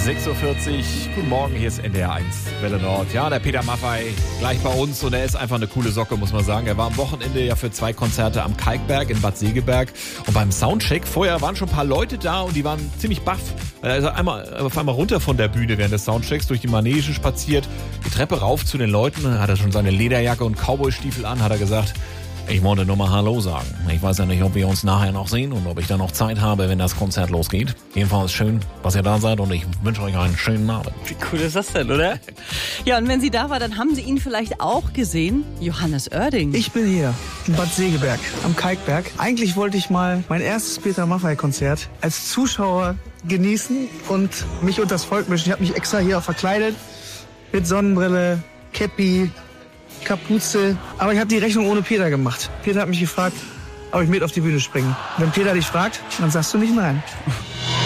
6.40 Uhr. Guten Morgen, hier ist NDR 1 Welle Nord. Ja, der Peter Maffay gleich bei uns und er ist einfach eine coole Socke, muss man sagen. Er war am Wochenende ja für 2 Konzerte am Kalkberg in Bad Segeberg und beim Soundcheck vorher waren schon ein paar Leute da und die waren ziemlich baff. Er ist auf einmal runter von der Bühne während des Soundchecks durch die Manege spaziert, die Treppe rauf zu den Leuten, hat er schon seine Lederjacke und Cowboystiefel an, hat er gesagt, ich wollte nur mal Hallo sagen. Ich weiß ja nicht, ob wir uns nachher noch sehen und ob ich dann noch Zeit habe, wenn das Konzert losgeht. Jedenfalls schön, dass ihr da seid und ich wünsche euch einen schönen Abend. Wie cool ist das denn, oder? Ja, und wenn sie da war, dann haben sie ihn vielleicht auch gesehen. Johannes Oerding. Ich bin hier in Bad Segeberg am Kalkberg. Eigentlich wollte ich mal mein erstes Peter Maffay-Konzert als Zuschauer genießen und mich unter das Volk mischen. Ich habe mich extra hier auch verkleidet mit Sonnenbrille, Käppi, Kapuze. Aber ich habe die Rechnung ohne Peter gemacht. Peter hat mich gefragt, ob ich mit auf die Bühne springe. Wenn Peter dich fragt, dann sagst du nicht nein.